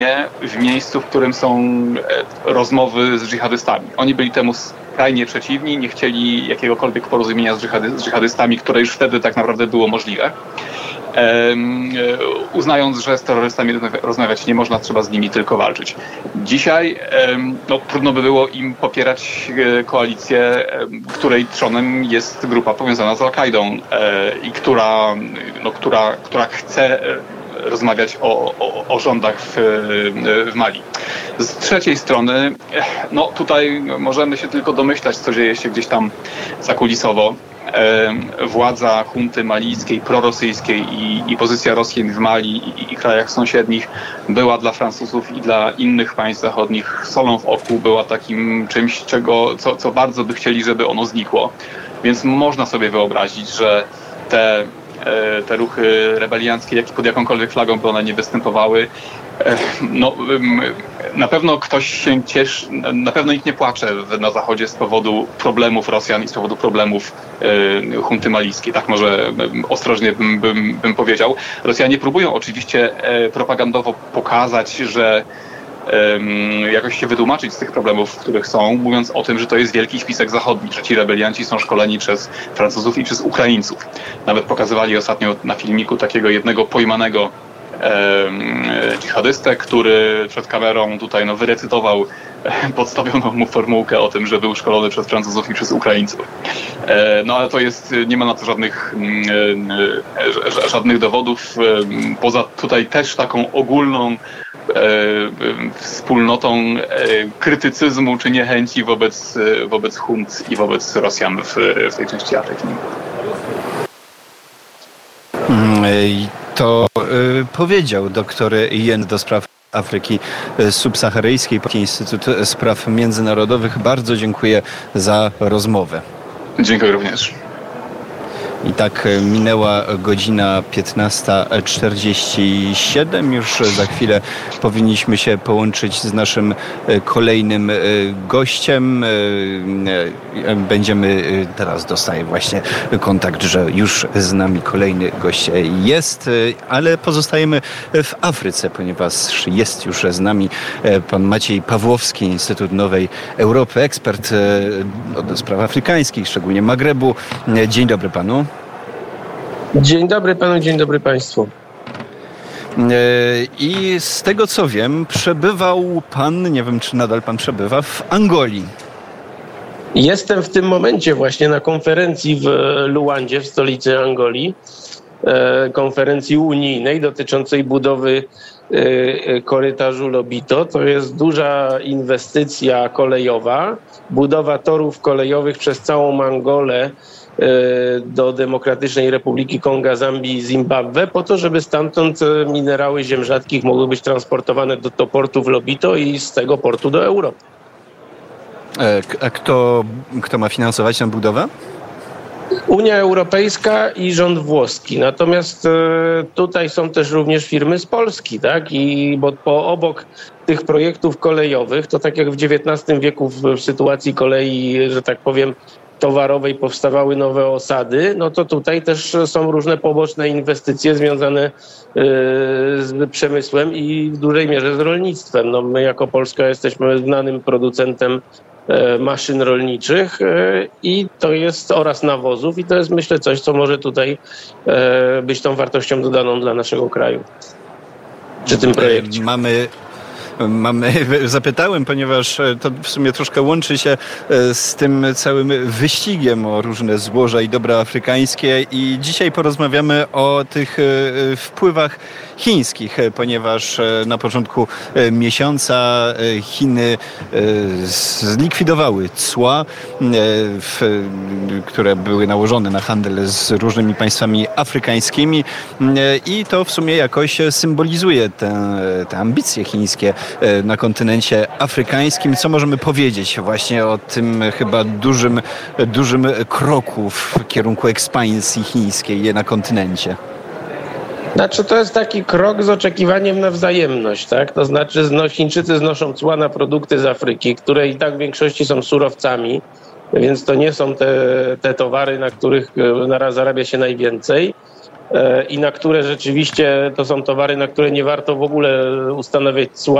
w miejscu, w którym są rozmowy z dżihadystami. Oni byli temu skrajnie przeciwni, nie chcieli jakiegokolwiek porozumienia z dżihadystami, które już wtedy tak naprawdę było możliwe. Uznając, że z terrorystami rozmawiać nie można, trzeba z nimi tylko walczyć. Dzisiaj trudno by było im popierać koalicję, której trzonem jest grupa powiązana z Al-Kaidą i która chce rozmawiać o rządach w Mali. Z trzeciej strony, tutaj możemy się tylko domyślać, co dzieje się gdzieś tam zakulisowo. Władza junty malijskiej, prorosyjskiej i pozycja Rosjan w Mali i krajach sąsiednich była dla Francuzów i dla innych państw zachodnich solą w oku, była takim czymś, co bardzo by chcieli, żeby ono znikło. Więc można sobie wyobrazić, że te ruchy rebelianckie, pod jakąkolwiek flagą by one nie występowały, na pewno ktoś się cieszy, na pewno nikt nie płacze na Zachodzie z powodu problemów Rosjan i z powodu problemów junty malijskiej. Tak może ostrożnie bym powiedział. Rosjanie próbują oczywiście propagandowo pokazać, że jakoś się wytłumaczyć z tych problemów, w których są, mówiąc o tym, że to jest wielki spisek zachodni, że ci rebelianci są szkoleni przez Francuzów i przez Ukraińców. Nawet pokazywali ostatnio na filmiku takiego jednego pojmanego dżihadystę, który przed kamerą tutaj wyrecytował podstawioną mu formułkę o tym, że był szkolony przez Francuzów i przez Ukraińców. Ale to jest, nie ma na to żadnych dowodów, poza tutaj też taką ogólną wspólnotą krytycyzmu czy niechęci wobec hunt i wobec Rosjan w tej części Afryki. To powiedział doktor Jen do spraw Afryki Subsaharyjskiej, Instytut Spraw Międzynarodowych. Bardzo dziękuję za rozmowę. Dziękuję również. I tak minęła godzina 15:47. Już za chwilę powinniśmy się połączyć z naszym kolejnym gościem. Teraz dostaję właśnie kontakt, że już z nami kolejny gość jest, ale pozostajemy w Afryce, ponieważ jest już z nami pan Maciej Pawłowski, Instytut Nowej Europy, ekspert do spraw afrykańskich, szczególnie Magrebu. Dzień dobry panu. Dzień dobry panu, dzień dobry państwu. I z tego co wiem, przebywał pan, nie wiem czy nadal pan przebywa, w Angolii. Jestem w tym momencie właśnie na konferencji w Luandzie, w stolicy Angolii, konferencji unijnej dotyczącej budowy korytarzu Lobito. To jest duża inwestycja kolejowa, budowa torów kolejowych przez całą Angolę do Demokratycznej Republiki Konga, Zambii i Zimbabwe, po to, żeby stamtąd minerały ziem rzadkich mogły być transportowane do portu w Lobito i z tego portu do Europy. A kto ma finansować tę budowę? Unia Europejska i rząd włoski. Natomiast tutaj są też również firmy z Polski, tak? Bo obok tych projektów kolejowych, to tak jak w XIX wieku w sytuacji kolei, że tak powiem, towarowej powstawały nowe osady, no to tutaj też są różne poboczne inwestycje związane z przemysłem i w dużej mierze z rolnictwem. No my jako Polska jesteśmy znanym producentem maszyn rolniczych i to jest oraz nawozów i to jest myślę coś, co może tutaj być tą wartością dodaną dla naszego kraju przy tym projekcie. Zapytałem, ponieważ to w sumie troszkę łączy się z tym całym wyścigiem o różne złoża i dobra afrykańskie i dzisiaj porozmawiamy o tych wpływach chińskich, ponieważ na początku miesiąca Chiny zlikwidowały cła, które były nałożone na handel z różnymi państwami afrykańskimi i to w sumie jakoś symbolizuje te ambicje chińskie na kontynencie afrykańskim. Co możemy powiedzieć właśnie o tym chyba dużym kroku w kierunku ekspansji chińskiej na kontynencie? Znaczy to jest taki krok z oczekiwaniem na wzajemność, tak? To znaczy Chińczycy znoszą cła na produkty z Afryki, które i tak w większości są surowcami, więc to nie są te towary, na których naraz zarabia się najwięcej. i na które rzeczywiście to są towary, na które nie warto w ogóle ustanawiać cła.